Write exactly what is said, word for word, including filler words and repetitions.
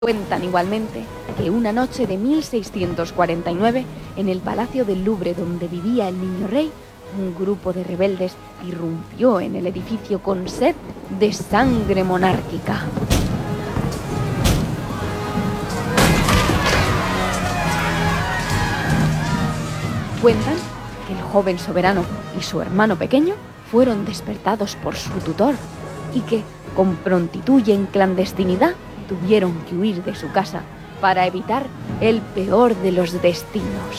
Cuentan igualmente que una noche de mil seiscientos cuarenta y nueve, en el Palacio del Louvre donde vivía el niño rey, un grupo de rebeldes irrumpió en el edificio con sed de sangre monárquica. Cuentan que el joven soberano y su hermano pequeño fueron despertados por su tutor y que, con prontitud y en clandestinidad, tuvieron que huir de su casa para evitar el peor de los destinos.